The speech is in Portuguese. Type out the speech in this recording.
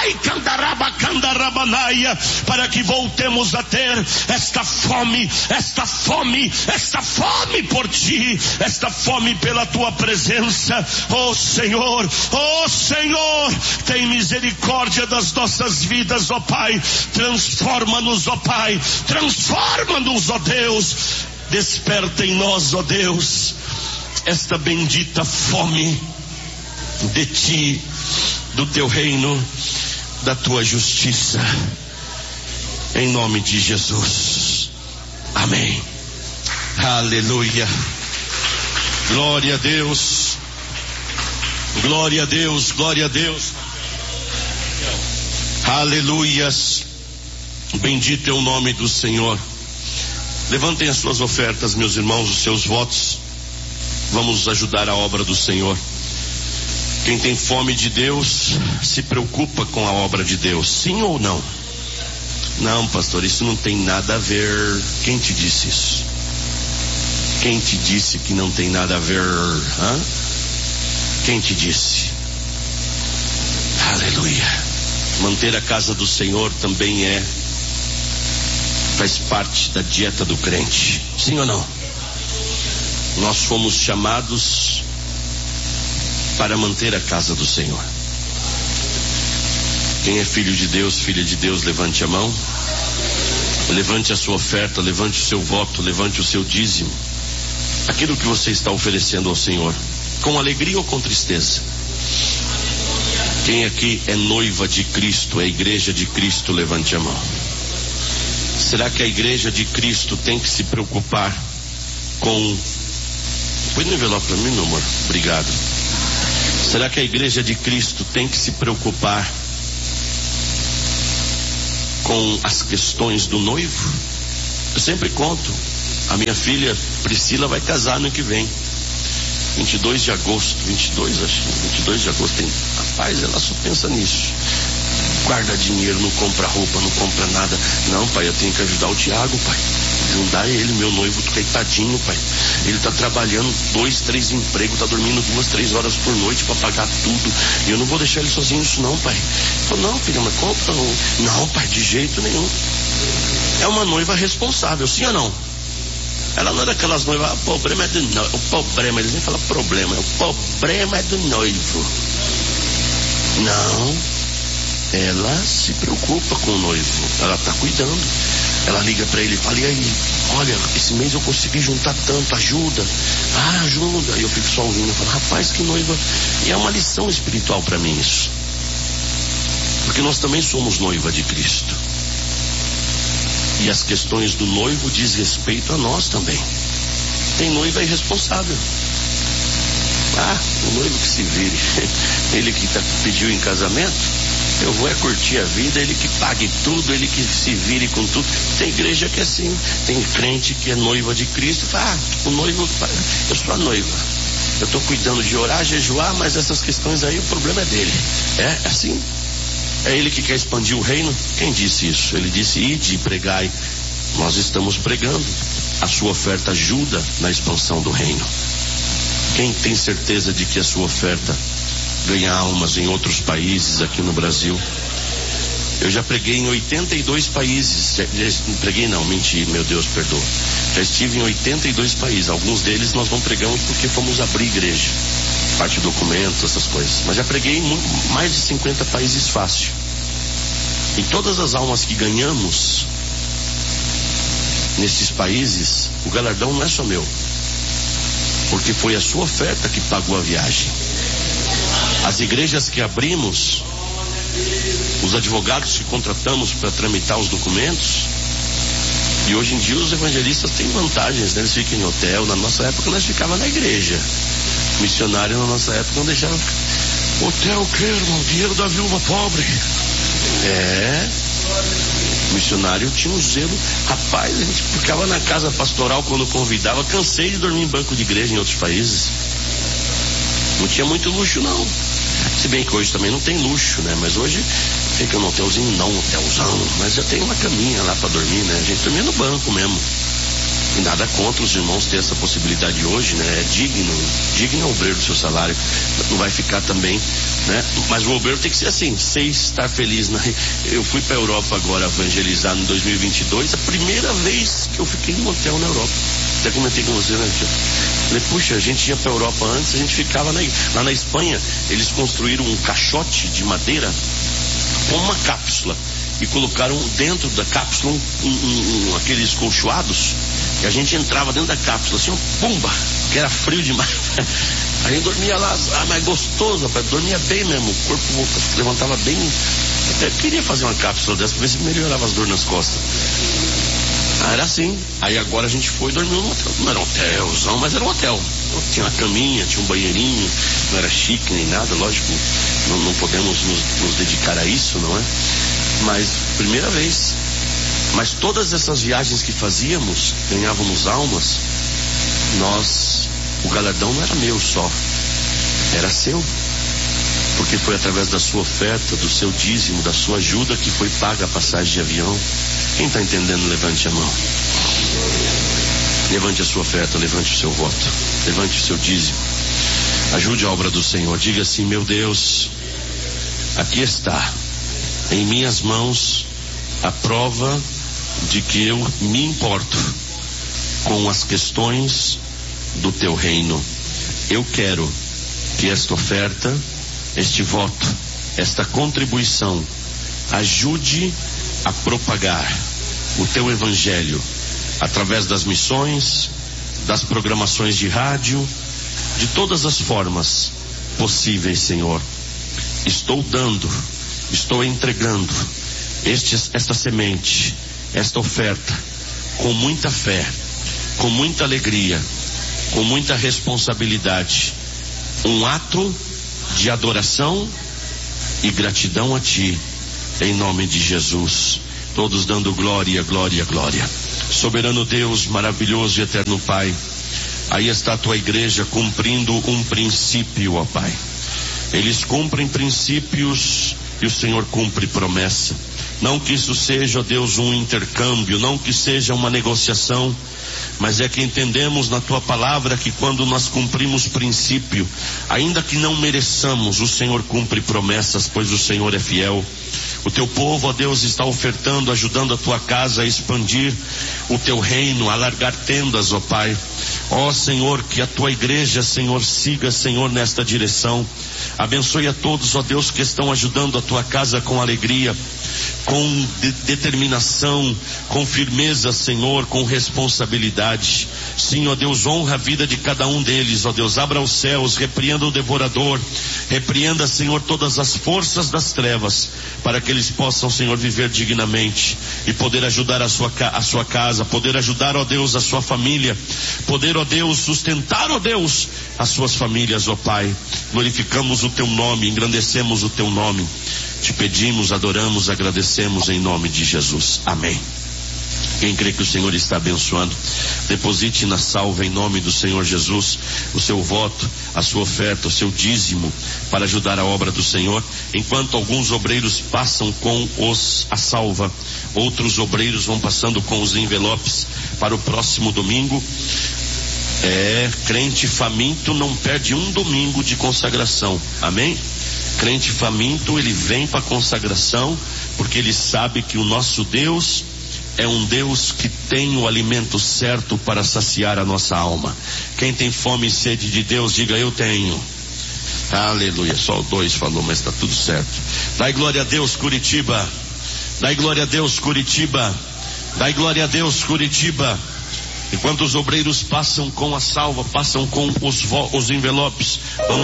para que voltemos a ter esta fome por ti, esta fome pela tua presença. Oh Senhor, tem misericórdia das nossas vidas, ó Pai. Transforma-nos, ó Pai, transforma-nos, ó Deus. Desperta em nós, ó Deus, esta bendita fome de ti, do teu reino, da tua justiça, em nome de Jesus. Amém. Aleluia. Glória a Deus. Glória a Deus, glória a Deus. Aleluias. Bendito é o nome do Senhor. Levantem as suas ofertas, meus irmãos, os seus votos. Vamos ajudar a obra do Senhor. Quem tem fome de Deus se preocupa com a obra de Deus, sim ou não? Não, pastor, isso não tem nada a ver. Quem te disse isso? Quem te disse que não tem nada a ver? Quem te disse? Aleluia. Manter a casa do Senhor também faz parte da dieta do crente, sim ou não? Nós fomos chamados para manter a casa do Senhor. Quem é filho de Deus, filha de Deus, levante a mão. Levante a sua oferta, levante o seu voto, levante o seu dízimo. Aquilo que você está oferecendo ao Senhor, com alegria ou com tristeza. Quem aqui é noiva de Cristo, é igreja de Cristo, levante a mão. Será que a igreja de Cristo tem que se preocupar com... Põe no envelope para mim, meu amor. Obrigado. Será que a igreja de Cristo tem que se preocupar com as questões do noivo? Eu sempre conto. A minha filha Priscila vai casar no ano que vem. 22 de agosto. 22 de agosto tem... Rapaz, ela só pensa nisso. Guarda dinheiro, não compra roupa, não compra nada. Não, pai, eu tenho que ajudar o Tiago, pai. Ajudar ele, meu noivo, coitadinho, pai. Ele tá trabalhando 2, 3 empregos, tá dormindo 2, 3 horas por noite para pagar tudo. E eu não vou deixar ele sozinho nisso não, pai. Ele falou, não, filha, mas compra. Não, pai, de jeito nenhum. É uma noiva responsável, sim ou não? Ela não é daquelas noivas, o problema é do noivo. O problema, eles nem falam problema, o problema é do noivo. Não. Ela se preocupa com o noivo. Ela está cuidando. Ela liga para ele e fala, e aí, olha, esse mês eu consegui juntar tanto, ajuda. Ajuda. E eu fico só ouvindo, eu falo, rapaz, que noiva. E é uma lição espiritual para mim isso. Porque nós também somos noiva de Cristo. E as questões do noivo diz respeito a nós também. Tem noiva irresponsável. O noivo que se vire. Ele que pediu em casamento, eu vou curtir a vida, ele que pague tudo, ele que se vire com tudo. Tem igreja que é assim, tem crente que é noiva de Cristo, o noivo, eu sou a noiva, eu estou cuidando de orar, jejuar, mas essas questões aí, o problema é dele. É assim. É ele que quer expandir o reino. Quem disse isso? Ele disse, ide e pregai. Nós estamos pregando. A sua oferta ajuda na expansão do reino. Quem tem certeza de que a sua oferta ganha almas em outros países aqui no Brasil? Eu já preguei em 82 países. Preguei não, menti, meu Deus, perdoa. Já estive em 82 países. Alguns deles nós não pregamos porque fomos abrir igreja, parte de documentos, essas coisas. Mas já preguei em mais de 50 países fácil. E todas as almas que ganhamos nesses países, o galardão não é só meu, porque foi a sua oferta que pagou a viagem. As igrejas que abrimos, os advogados que contratamos para tramitar os documentos. E hoje em dia os evangelistas têm vantagens, né? Eles ficam em hotel. Na nossa época nós ficávamos na igreja. Missionário na nossa época não deixava. Hotel o quê, irmão? Dinheiro da viúva pobre. Missionário tinha um zelo. Rapaz, a gente ficava na casa pastoral quando convidava. Cansei de dormir em banco de igreja em outros países. Não tinha muito luxo não. Se bem que hoje também não tem luxo, né? Mas hoje fica no hotelzinho, não hotelzão, mas já tem uma caminha lá para dormir, né? A gente dormia no banco mesmo. Nada contra os irmãos ter essa possibilidade hoje, né? É digno é o obreiro do seu salário. Não vai ficar também, né? Mas o obreiro tem que ser assim, sem estar feliz. Eu fui para a Europa agora evangelizar em 2022, a primeira vez que eu fiquei em um hotel na Europa. Até comentei com você, né, tio? Falei, puxa, a gente ia para a Europa antes, a gente ficava lá na Espanha, eles construíram um caixote de madeira com uma cápsula e colocaram dentro da cápsula aqueles colchoados, e a gente entrava dentro da cápsula assim, pumba, que era frio demais. A gente dormia lá, mas gostoso, rapaz, dormia bem mesmo, o corpo levantava bem. Até queria fazer uma cápsula dessa pra ver se melhorava as dores nas costas. Era assim. Aí agora a gente foi dormir num hotel. Não era um hotelzão, mas era um hotel. Tinha uma caminha, tinha um banheirinho, não era chique nem nada, lógico, não podemos nos dedicar a isso, não é? Mas primeira vez. Mas todas essas viagens que fazíamos, ganhávamos almas, o galardão não era meu só, era seu, porque foi através da sua oferta, do seu dízimo, da sua ajuda que foi paga a passagem de avião. Quem está entendendo, levante a mão. Levante a sua oferta, levante o seu voto, levante o seu dízimo, ajude a obra do Senhor. Diga assim: meu Deus, aqui está em minhas mãos a prova de que eu me importo com as questões do teu reino. Eu quero que esta oferta, este voto, esta contribuição ajude a propagar o teu evangelho através das missões, das programações de rádio, de todas as formas possíveis, Senhor. Estou entregando esta semente, esta oferta, com muita fé, com muita alegria, com muita responsabilidade. Um ato de adoração e gratidão a Ti, em nome de Jesus. Todos dando glória, glória, glória. Soberano Deus, maravilhoso e eterno Pai, aí está a Tua igreja cumprindo um princípio, ó Pai. Eles cumprem princípios e o Senhor cumpre promessa. Não que isso seja, ó Deus, um intercâmbio, não que seja uma negociação, mas é que entendemos na Tua palavra que quando nós cumprimos princípio, ainda que não mereçamos, o Senhor cumpre promessas, pois o Senhor é fiel. O Teu povo, ó Deus, está ofertando, ajudando a Tua casa a expandir o Teu reino, a alargar tendas, ó Pai. Ó Senhor, que a Tua igreja, Senhor, siga, Senhor, nesta direção. Abençoe a todos, ó Deus, que estão ajudando a Tua casa com alegria, com determinação, com firmeza, Senhor, com responsabilidade. Sim, ó Deus, honra a vida de cada um deles, ó Deus, abra os céus, repreenda o devorador, repreenda, Senhor, todas as forças das trevas, para que eles possam, Senhor, viver dignamente e poder ajudar a sua casa, poder ajudar, ó Deus, a sua família, poder, ó Deus, sustentar, ó Deus, as suas famílias, ó Pai. Glorificamos o Teu nome, engrandecemos o Teu nome. Te pedimos, adoramos, agradecemos em nome de Jesus. Amém. Quem crê que o Senhor está abençoando, deposite na salva em nome do Senhor Jesus o seu voto, a sua oferta, o seu dízimo para ajudar a obra do Senhor. Enquanto alguns obreiros passam com a salva, outros obreiros vão passando com os envelopes para o próximo domingo. Crente faminto não perde um domingo de consagração. Amém? Crente faminto, ele vem para a consagração, porque ele sabe que o nosso Deus é um Deus que tem o alimento certo para saciar a nossa alma. Quem tem fome e sede de Deus, diga: eu tenho. Aleluia. Só o 2 falou, mas está tudo certo. Dai glória a Deus, Curitiba. Dai glória a Deus, Curitiba. Dai glória a Deus, Curitiba. Enquanto os obreiros passam com a salva, passam com os envelopes, vamos